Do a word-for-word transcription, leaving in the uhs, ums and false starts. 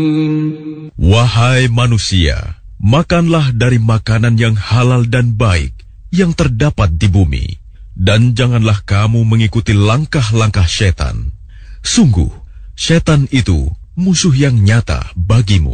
Wahai manusia, makanlah dari makanan yang halal dan baik yang terdapat di bumi, dan janganlah kamu mengikuti langkah-langkah setan. Sungguh, setan itu musuh yang nyata bagimu.